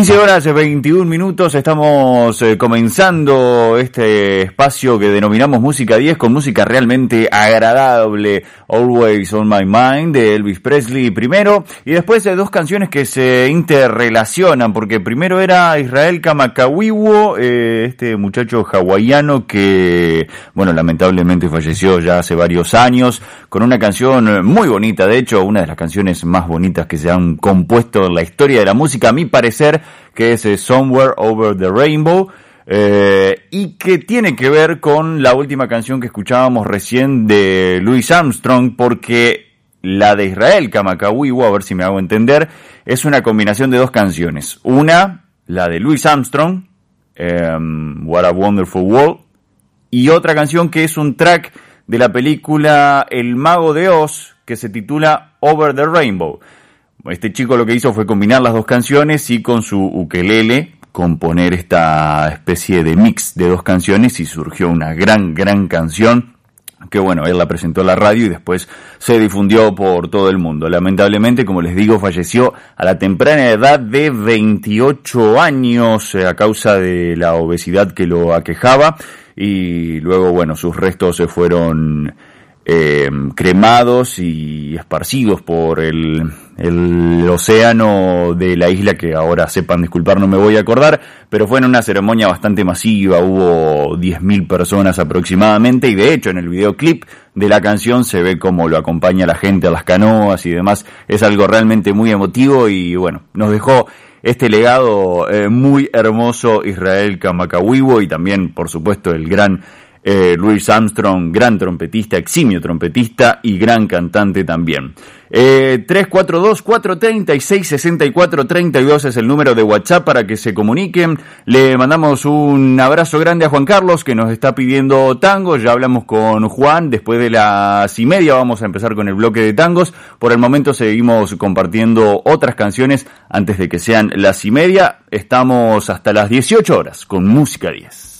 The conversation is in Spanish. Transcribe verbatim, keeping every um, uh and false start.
quince horas, veintiún minutos, estamos eh, comenzando este espacio que denominamos Música diez con música realmente agradable. Always on My Mind de Elvis Presley primero, y después de dos canciones que se interrelacionan, porque primero era Israel Kamakawiwo, eh, este muchacho hawaiano que, bueno, lamentablemente falleció ya hace varios años, con una canción muy bonita, de hecho, una de las canciones más bonitas que se han compuesto en la historia de la música, a mi parecer, que es Somewhere Over the Rainbow, eh, y que tiene que ver con la última canción que escuchábamos recién de Louis Armstrong, porque la de Israel Kamakawiwo, a ver si me hago entender, es una combinación de dos canciones. Una, la de Louis Armstrong, um, What a Wonderful World, y otra canción que es un track de la película El Mago de Oz, que se titula Over the Rainbow. Este chico lo que hizo fue combinar las dos canciones y con su ukelele componer esta especie de mix de dos canciones y surgió una gran, gran canción que, bueno, él la presentó a la radio y después se difundió por todo el mundo. Lamentablemente, como les digo, falleció a la temprana edad de veintiocho años a causa de la obesidad que lo aquejaba y luego, bueno, sus restos se fueron Eh, cremados y esparcidos por el, el océano de la isla, que ahora sepan disculpar, no me voy a acordar, pero fue en una ceremonia bastante masiva, hubo diez mil personas aproximadamente, y de hecho en el videoclip de la canción se ve cómo lo acompaña la gente a las canoas y demás, es algo realmente muy emotivo y bueno, nos dejó este legado eh, muy hermoso Israel Kamakawiwo y también, por supuesto, el gran Eh, Louis Armstrong, gran trompetista, eximio trompetista y gran cantante también. Eh, tres cuatro dos, cuatro tres seis, seis cuatro tres dos es el número de WhatsApp para que se comuniquen. Le mandamos un abrazo grande a Juan Carlos, que nos está pidiendo tango. Ya hablamos con Juan, después de las y media vamos a empezar con el bloque de tangos. Por el momento seguimos compartiendo otras canciones antes de que sean las y media. Estamos hasta las dieciocho horas con Música diez.